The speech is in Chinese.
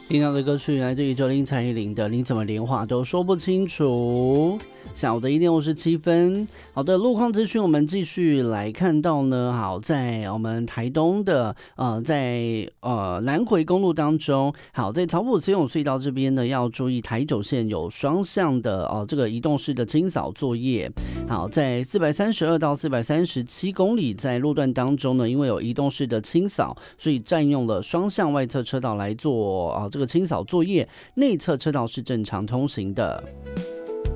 听到的歌曲来自于901蔡依林的《你怎么连话都说不清楚》。下午的1:57。好的，路况资讯我们继续来看到呢。好，在我们台东的在南回公路当中，好，在草埔慈永隧道这边呢，要注意台九线有双向的这个移动式的清扫作业。好，在432到437公里，在路段当中呢，因为有移动式的清扫，所以占用了双向外侧车道来做这个清扫作业，内侧车道是正常通行的。